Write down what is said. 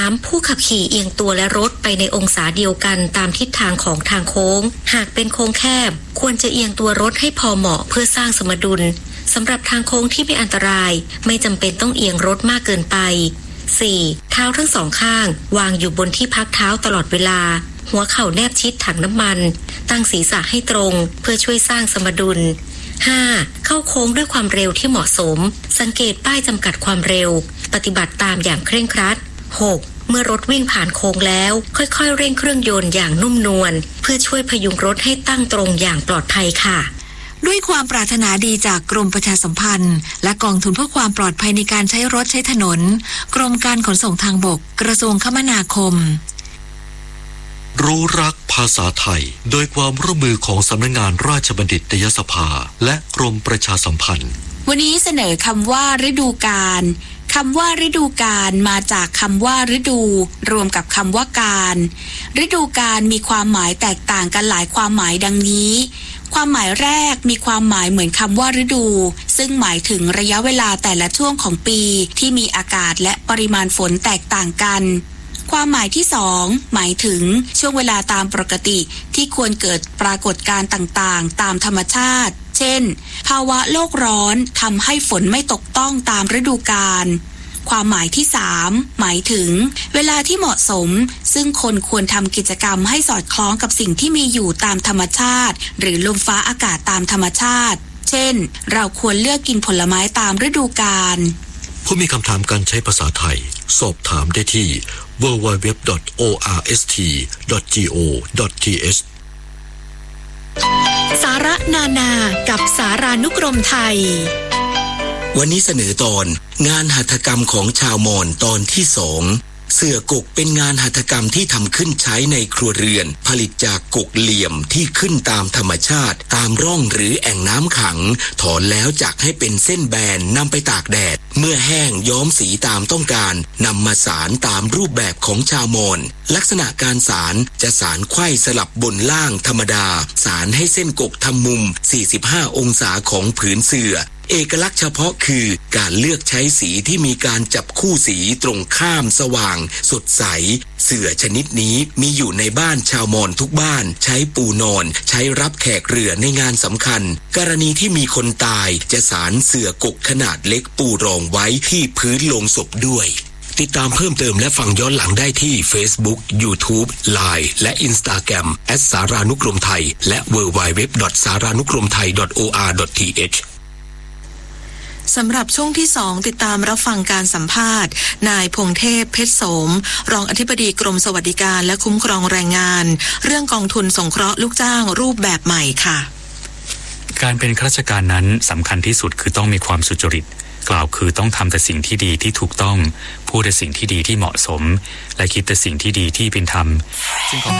3. ผู้ขับขี่เอียงตัวและรถไปในองศาเดียวกันตามทิศทางของทางโค้งหากเป็นโค้งแคบควรจะเอียงตัวรถให้พอเหมาะเพื่อสร้างสมดุลสำหรับทางโค้งที่ไม่อันตรายไม่จำเป็นต้องเอียงรถมากเกินไป 4. เท้าทั้งสองข้างวางอยู่บนที่พักเท้าตลอดเวลาหัวเข่าแนบชิดถังน้ำมันตั้งศีรษะให้ตรงเพื่อช่วยสร้างสมดุล 5. เข้าโค้งด้วยความเร็วที่เหมาะสมสังเกตป้ายจำกัดความเร็วปฏิบัติตามอย่างเคร่งครัด 6. เมื่อรถวิ่งผ่านโค้งแล้วค่อยๆเร่งเครื่องยนต์อย่างนุ่มนวลเพื่อช่วยพยุงรถให้ตั้งตรงอย่างปลอดภัยค่ะด้วยความปรารถนาดีจากกรมประชาสัมพันธ์และกองทุนเพื่อความปลอดภัยในการใช้รถใช้ถนนกรมการขนส่งทางบกกระทรวงคมนาคมรู้รักภาษาไทยโดยความร่วมมือของสำนักงานราชบัณฑิตยสภาและกรมประชาสัมพันธ์วันนี้เสนอคำว่าฤดูกาลคำว่าฤดูกาลมาจากคำว่าฤดูรวมกับคำว่าการฤดูกาลมีความหมายแตกต่างกันหลายความหมายดังนี้ความหมายแรกมีความหมายเหมือนคำว่าฤดูซึ่งหมายถึงระยะเวลาแต่ละช่วงของปีที่มีอากาศและปริมาณฝนแตกต่างกันความหมายที่2หมายถึงช่วงเวลาตามปกติที่ควรเกิดปรากฏการณ์ต่างๆตามธรรมชาติเช่นภาวะโลกร้อนทำให้ฝนไม่ตกต้องตามฤดูกาลความหมายที่3หมายถึงเวลาที่เหมาะสมซึ่งคนควรทำกิจกรรมให้สอดคล้องกับสิ่งที่มีอยู่ตามธรรมชาติหรือลมฟ้าอากาศตามธรรมชาติเช่นเราควรเลือกกินผลไม้ตามฤดูกาลผู้มีคำถามการใช้ภาษาไทยสอบถามได้ที่ www.orst.go.th สาระนานากับสารานุกรมไทยวันนี้เสนอตอนงานหัตถกรรมของชาวมอญตอนที่2เสื่อกกเป็นงานหัตถกรรมที่ทำขึ้นใช้ในครัวเรือนผลิตจากกกเหลี่ยมที่ขึ้นตามธรรมชาติตามร่องหรือแอ่งน้ำขังถอนแล้วจักให้เป็นเส้นแบนนำไปตากแดดเมื่อแห้งย้อมสีตามต้องการนำมาสารตามรูปแบบของชาวมอญลักษณะการสารจะสารไขว้สลับบนล่างธรรมดาสารให้เส้นกกทำมุม45องศาของผืนเสื่อเอกลักษณ์เฉพาะคือการเลือกใช้สีที่มีการจับคู่สีตรงข้ามสว่างสดใสเสื่อชนิดนี้มีอยู่ในบ้านชาวมอญทุกบ้านใช้ปูนอนใช้รับแขกเรือในงานสำคัญกรณีที่มีคนตายจะสารเสื่อกกขนาดเล็กปูรองไว้ที่พื้นโลงศพด้วยติดตามเพิ่มเติมและฟังย้อนหลังได้ที่ Facebook, YouTube, Line และ Instagram @สารานุกรมไทยและ www.saranukromthai.or.th สำหรับช่วงที่2ติดตามรับฟังการสัมภาษณ์นายพงเทพเพชรโสมรองอธิบดีกรมสวัสดิการและคุ้มครองแรงงานเรื่องกองทุนสงเคราะห์ลูกจ้างรูปแบบใหม่ค่ะการเป็นข้าราชการนั้นสำคัญที่สุดคือต้องมีความสุจริตกล่าวคือต้องทำแต่สิ่งที่ดีที่ถูกต้องพูดแต่สิ่งที่ดีที่เหมาะสมและคิดแต่สิ่งที่ดีที่เป็นธรรม